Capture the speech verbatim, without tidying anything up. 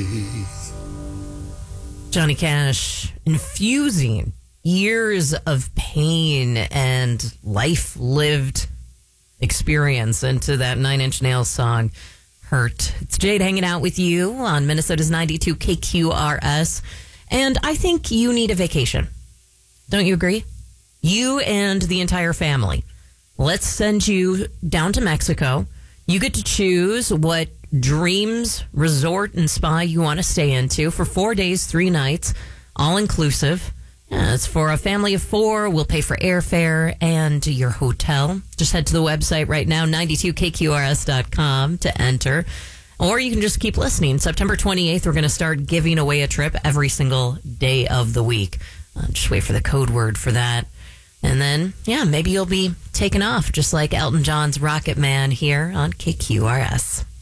Johnny Cash infusing years of pain and life lived experience into that Nine Inch Nails song, Hurt. It's Jade hanging out with you on Minnesota's ninety-two K Q R S. And I think you need a vacation. Don't you agree? You and the entire family. Let's send you down to Mexico. You get to choose what Dreams Resort and Spa you want to stay into for four days, three nights, all inclusive. Yeah, it's for a family of four. We'll pay for airfare and your hotel. Just head to the website right now, ninety-two K Q R S dot com to enter. Or you can just keep listening. September twenty-eighth, we're going to start giving away a trip every single day of the week. Uh, just wait for the code word for that. And then, yeah, maybe you'll be taken off just like Elton John's Rocket Man here on K Q R S.